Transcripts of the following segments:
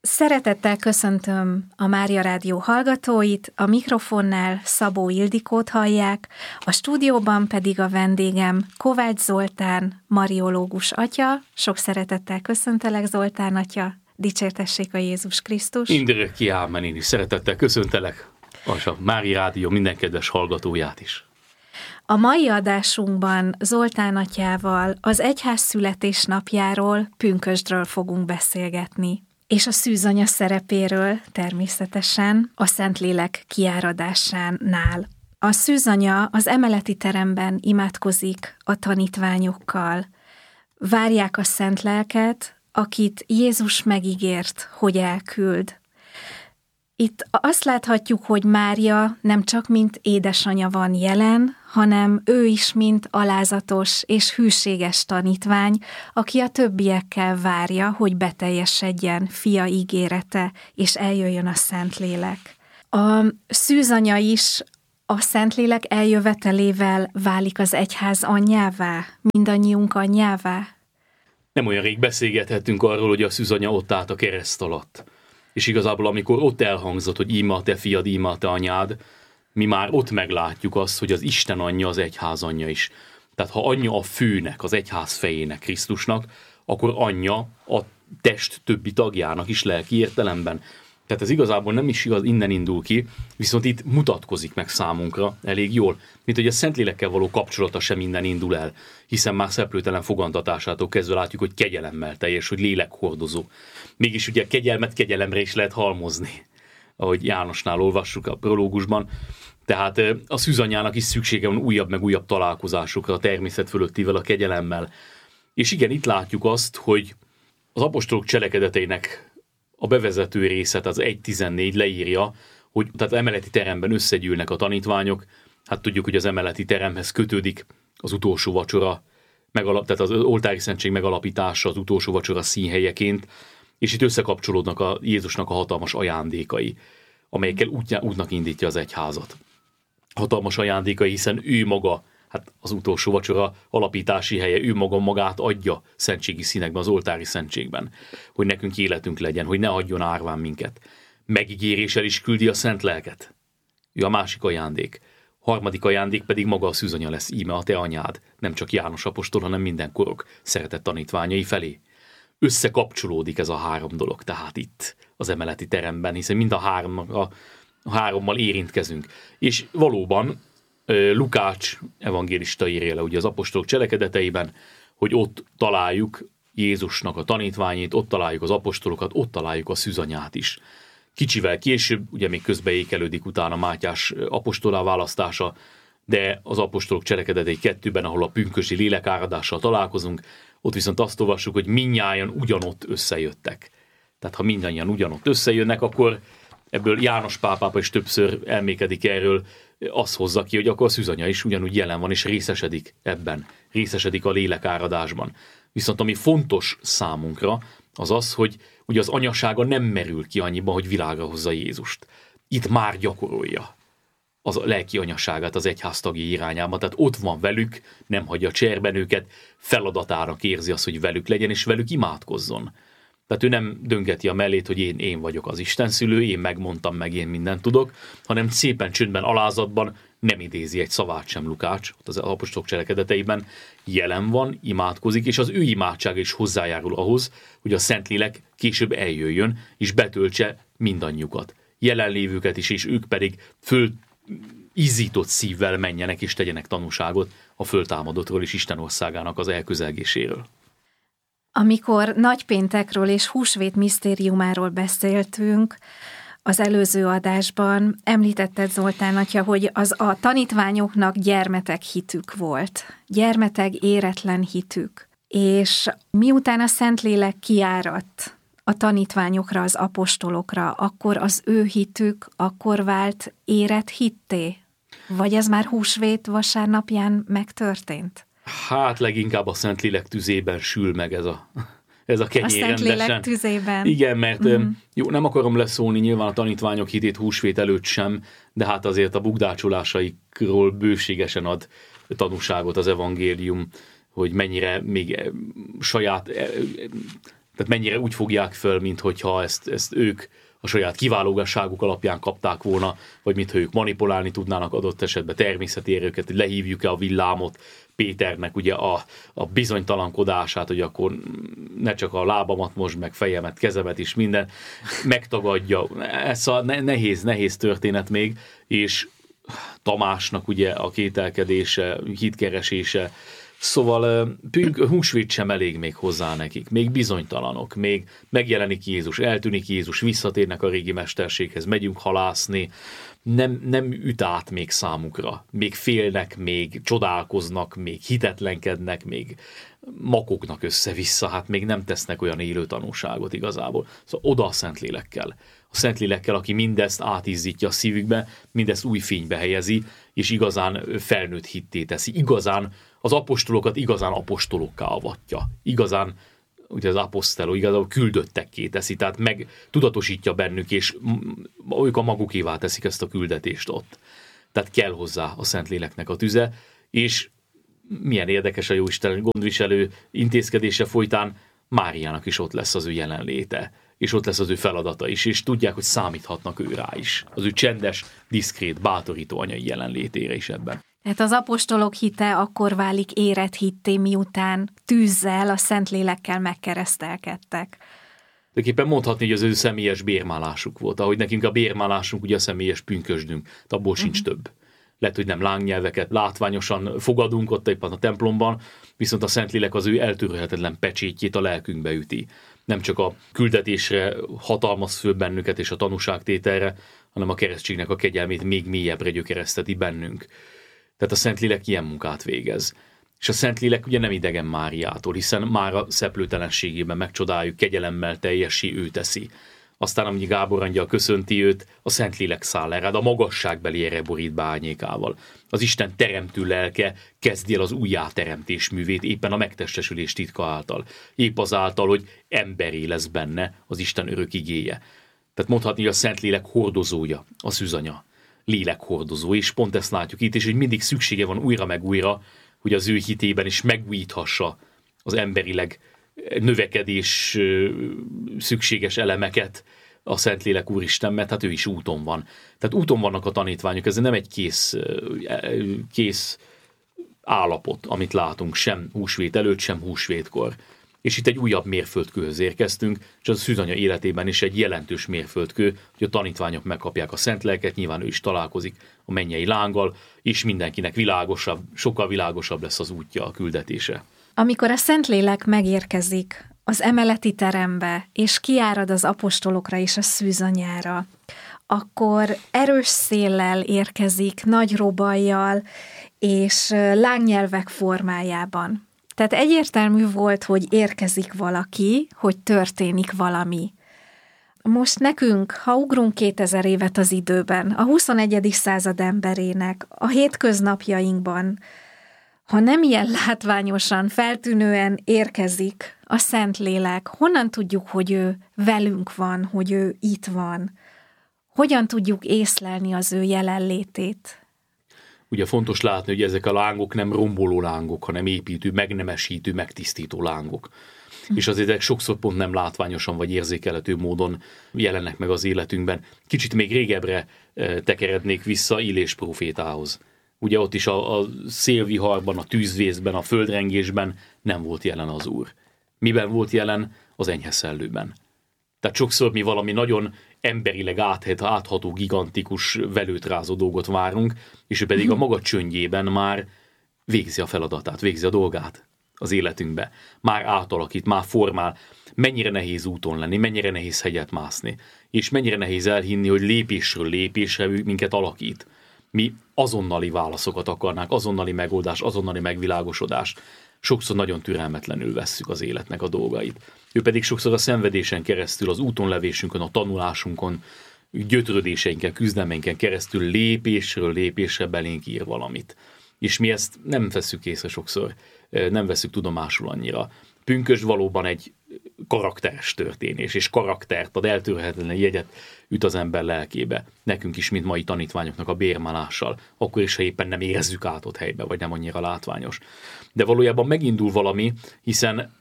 Szeretettel köszöntöm a Mária Rádió hallgatóit, a mikrofonnál Szabó Ildikót hallják, a stúdióban pedig a vendégem Kovács Zoltán, mariológus atya. Sok szeretettel köszöntelek, Zoltán atya, dicsértessék a Jézus Krisztus. Mindörökké ámen, én is szeretettel köszöntelek, és a Mária Rádió minden kedves hallgatóját is. A mai adásunkban Zoltán atyával az egyház születésnapjáról, pünkösdről fogunk beszélgetni. És a szűzanya szerepéről természetesen a Szentlélek kiáradásánál. A szűzanya az emeleti teremben imádkozik a tanítványokkal. Várják a Szent Lelket, akit Jézus megígért, hogy elküld. Itt azt láthatjuk, hogy Mária nem csak mint édesanyja van jelen, hanem ő is mint alázatos és hűséges tanítvány, aki a többiekkel várja, hogy beteljesedjen fia ígérete, és eljöjjön a Szentlélek. A szűzanya is a Szentlélek eljövetelével válik az egyház anyjává, mindannyiunk anyjává. Nem olyan rég beszélgethettünk arról, hogy a szűzanya ott állt a kereszt alatt. És igazából amikor ott elhangzott, hogy íme a te fiad, íme a te anyád, mi már ott meglátjuk azt, hogy az Isten anyja az egyház anyja is. Tehát ha anyja a főnek, az egyház fejének, Krisztusnak, akkor anyja a test többi tagjának is lelki értelemben. Tehát ez igazából nem is igaz, innen indul ki, viszont itt mutatkozik meg számunkra elég jól, mint hogy a Szentlélekkel való kapcsolata sem innen indul el, hiszen már szeplőtelen fogantatásától kezdve látjuk, hogy kegyelemmel teljes, hogy lélekhordozó. Mégis ugye kegyelmet kegyelemre is lehet halmozni, ahogy Jánosnál olvassuk a prológusban. Tehát a szűzanyának is szüksége van újabb meg újabb találkozásokra a természet fölöttivel, a kegyelemmel. És igen, itt látjuk azt, hogy az apostolok cselekedeteinek a bevezető részet, az 1.14 leírja, hogy tehát az emeleti teremben összegyűlnek a tanítványok. Hát tudjuk, hogy az emeleti teremhez kötődik az utolsó vacsora, tehát az oltári szentség megalapítása, az utolsó vacsora színhelyeként, és itt összekapcsolódnak a Jézusnak a hatalmas ajándékai, amelyekkel útnak indítja az egyházat. Hatalmas ajándékai, hiszen ő maga, hát az utolsó vacsora alapítási helye, ő maga magát adja szentségi színekben, az oltári szentségben, hogy nekünk életünk legyen, hogy ne hagyjon árván minket. Megígéréssel is küldi a Szent Lelket. Ő a másik ajándék. Harmadik ajándék pedig maga a szűzanya lesz, íme a te anyád, nem csak János apostol, hanem minden korok szeretett tanítványai felé. Összekapcsolódik ez a három dolog, tehát itt az emeleti teremben, hiszen mind a hárommal érintkezünk. És valóban Lukács evangélista írja le ugye az apostolok cselekedeteiben, hogy ott találjuk Jézusnak a tanítványait, ott találjuk az apostolokat, ott találjuk a szűzanyát is. Kicsivel később, ugye még közbeékelődik utána Mátyás apostolá választása, de az apostolok cselekedetei 2-ben, ahol a pünkösdi lélekáradással találkozunk, ott viszont azt olvassuk, hogy mindnyájan ugyanott összejöttek. Tehát ha mindannyian ugyanott összejönnek, akkor ebből János pápa is többször elmékedik erről, azt hozza ki, hogy akkor a szűzanya is ugyanúgy jelen van, és részesedik ebben, részesedik a lélekáradásban. Viszont ami fontos számunkra, az az, hogy ugye az anyasága nem merül ki annyiban, hogy világra hozza Jézust. Itt már gyakorolja az a lelki anyaságát az egyház tagjai irányában. Tehát ott van velük, nem hagyja cserben őket, feladatának érzi azt, hogy velük legyen, és velük imádkozzon. Tehát ő nem döngeti a mellét, hogy én vagyok az Isten szülő, én megmondtam meg, én mindent tudok, hanem szépen csöndben, alázatban nem idézi egy szavát sem Lukács, ott az apostolok cselekedeteiben jelen van, imádkozik, és az ő imádsága is hozzájárul ahhoz, hogy a Szentlélek később eljöjjön, és betöltse mindannyiukat. Jelenlévőket is, és ők pedig izzított szívvel menjenek és tegyenek tanúságot a föltámadottról és Isten országának az elközelgéséről. Amikor nagypéntekről és húsvét misztériumáról beszéltünk, az előző adásban említetted, Zoltán atya, hogy a tanítványoknak gyermeteg hitük volt. Gyermeteg, éretlen hitük. És miután a Szentlélek kiáradt a tanítványokra, az apostolokra, akkor az ő hitük akkor vált érett hitté? Vagy ez már húsvét vasárnapján megtörtént? Hát leginkább a Szentlélek tüzében sül meg ez a kenyér rendesen. A Szentlélek tüzében. Igen, mert jó, nem akarom leszólni nyilván a tanítványok hitét húsvét előtt sem, de hát azért a bukdácsolásaikról bőségesen ad tanúságot az evangélium, hogy mennyire még saját Tehát mennyire úgy fogják föl, minthogyha ezt ők a saját kiválóságuk alapján kapták volna, vagy mintha ők manipulálni tudnának adott esetben természeti erőket, hogy lehívjuk-e a villámot Péternek ugye a bizonytalankodását, hogy akkor ne csak a lábamat mosd meg, fejemet, kezemet is, minden megtagadja. Ez a nehéz történet még, és Tamásnak ugye a kételkedése, hitkeresése, szóval húsvét sem elég még hozzá nekik, még bizonytalanok, még megjelenik Jézus, eltűnik Jézus, visszatérnek a régi mesterséghez, megyünk halászni, nem üt át még számukra, még félnek, még csodálkoznak, még hitetlenkednek, még makognak össze-vissza, hát még nem tesznek olyan élő tanúságot igazából. Szóval oda a Szentlélekkel. A Szentlélekkel, aki mindezt átizzítja a szívükbe, mindezt új fénybe helyezi, és igazán felnőtt hitté teszi. Igazán az apostolokat igazán apostolokká avatja. Igazán, ugye az aposztoló igazából küldöttekké teszi, tehát meg tudatosítja bennük, és ők a magukévá teszik ezt a küldetést ott. Tehát kell hozzá a Szentléleknek a tüze, és milyen érdekes a Jóisten gondviselő intézkedése folytán Máriának is ott lesz az ő jelenléte, és ott lesz az ő feladata is, és tudják, hogy számíthatnak ő rá is. Az ő csendes, diszkrét, bátorító anyai jelenlétére is ebben. Tehát az apostolok hite akkor válik érett hitté, miután tűzzel, a Szentlélekkel megkeresztelkedtek. Tulajdonképpen mondhatni, hogy az ő személyes bérmálásuk volt. Ahogy nekünk a bérmálásunk ugye a személyes pünkösdünk, abból sincs több. Lehet, hogy nem lángnyelveket látványosan fogadunk ott éppen a templomban, viszont a Szentlélek az ő eltörölhetetlen pecsétjét a lelkünkbe üti. Nem csak a küldetésre hatalmaz föl bennünket és a tanúságtételre, hanem a keresztségnek a kegyelmét még mélyebbre gyökereszteti bennünk. Tehát a Szentlélek ilyen munkát végez. És a Szentlélek ugye nem idegen Máriától, hiszen már a szeplőtelenségében megcsodáljuk, kegyelemmel teljessé ő teszi. Aztán, amíg Gábor angyal köszönti őt, a Szentlélek száll el rád, a magasságbeli erre borít be árnyékával. Az Isten teremtő lelke kezdi el az újjáteremtés művét éppen a megtestesülés titka által. Épp azáltal, hogy emberé lesz benne az Isten örök igéje. Tehát mondhatni, hogy a Szentlélek hordozója, a szűzanya, lélekhordozó, és pont ezt látjuk itt, és hogy mindig szüksége van újra meg újra, hogy az ő hitében is megújíthassa az emberileg növekedés szükséges elemeket a Szentlélek Úristen, mert hát ő is úton van. Tehát úton vannak a tanítványok, ez nem egy kész állapot, amit látunk sem húsvét előtt, sem húsvétkor. És itt egy újabb mérföldkőhöz érkeztünk, és az szűzanya életében is egy jelentős mérföldkő, hogy a tanítványok megkapják a szent lelket, nyilván ő is találkozik a mennyei lánggal, és mindenkinek világosabb, sokkal világosabb lesz az útja, a küldetése. Amikor a Szentlélek megérkezik az emeleti terembe, és kiárad az apostolokra és a szűzanyára, akkor erős széllel érkezik, nagy robajjal, és lángnyelvek formájában. Tehát egyértelmű volt, hogy érkezik valaki, hogy történik valami. Most nekünk, ha ugrunk 2000 évet az időben, a 21. század emberének, a hétköznapjainkban, ha nem ilyen látványosan, feltűnően érkezik a Szentlélek, honnan tudjuk, hogy ő velünk van, hogy ő itt van? Hogyan tudjuk észlelni az ő jelenlétét? Ugye fontos látni, hogy ezek a lángok nem romboló lángok, hanem építő, megnemesítő, megtisztító lángok. És azért ezek sokszor pont nem látványosan vagy érzékelhető módon jelennek meg az életünkben. Kicsit még régebbre tekerednék vissza Illés prófétához. Ugye ott is a szélviharban, a tűzvészben, a földrengésben nem volt jelen az Úr. Miben volt jelen? Az enyhe szellőben. Tehát sokszor mi valami nagyon emberileg átható, gigantikus, velőtrázó dolgot várunk, és ő pedig a maga csöndjében már végzi a feladatát, végzi a dolgát az életünkbe. Már átalakít, már formál. Mennyire nehéz úton lenni, mennyire nehéz hegyet mászni, és mennyire nehéz elhinni, hogy lépésről lépésre minket alakít. Mi azonnali válaszokat akarnánk, azonnali megoldás, azonnali megvilágosodás. Sokszor nagyon türelmetlenül vesszük az életnek a dolgait. Ő pedig sokszor a szenvedésen keresztül, az útonlevésünkön, a tanulásunkon, gyötrődéseinken, küzdelmeinken keresztül lépésről lépésre belénk ír valamit. És mi ezt nem vesszük észre sokszor, nem vesszük tudomásul annyira. Pünkösd valóban egy karakteres történés, és karaktert ad, eltörhetetlen jegyet üt az ember lelkébe. Nekünk is, mint mai tanítványoknak a bérmálással, akkor is, ha éppen nem érezzük át ott helybe, vagy nem annyira látványos. De valójában megindul valami, hiszen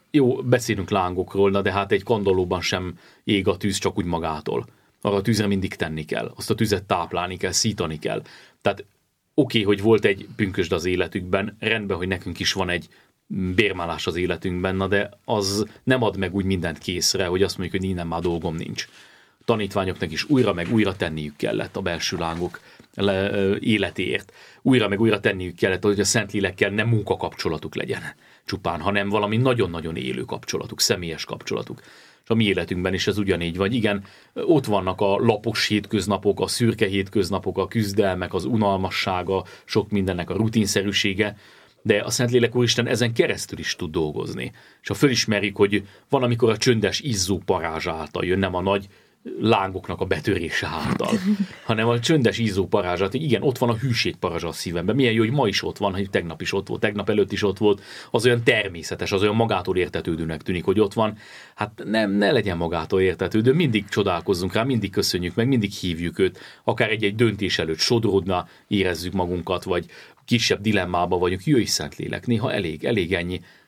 jó, beszélünk lángokról, de hát egy kandallóban sem ég a tűz csak úgy magától. Arra a tűzre mindig tenni kell, azt a tüzet táplálni kell, szítani kell. Tehát oké, hogy volt egy pünkösd az életükben, rendben, hogy nekünk is van egy bérmálás az életünkben, de az nem ad meg úgy mindent készre, hogy azt mondjuk, hogy innen már dolgom nincs. A tanítványoknak is újra meg újra tenniük kellett a belső lángok életéért. Újra meg újra tenniük kellett, hogy a Szentlélekkel nem munkakapcsolatuk legyen csupán, hanem valami nagyon-nagyon élő kapcsolatuk, személyes kapcsolatuk. És a mi életünkben is ez ugyanígy van. Igen, ott vannak a lapos hétköznapok, a szürke hétköznapok, a küzdelmek, az unalmassága, sok mindennek a rutinszerűsége, de a Szentlélek Úristen ezen keresztül is tud dolgozni. És ha fölismerjük, hogy van, amikor a csöndes izzó parázs által jön, nem a nagy lángoknak a betörése által, hanem a csöndes izzó parázsát, hogy igen, ott van a hűség parázsa a szívemben. Milyen jó, hogy ma is ott van, hogy tegnap is ott volt, tegnap előtt is ott volt, az olyan természetes, az olyan magától értetődőnek tűnik, hogy ott van. Hát ne legyen magától értetődő, mindig csodálkozzunk rá, mindig köszönjük meg, mindig hívjuk őt, akár egy döntés előtt sodródna, érezzük magunkat, vagy kisebb dilemmába vagyunk, jöjj Szentlélek, néha elég ennyi,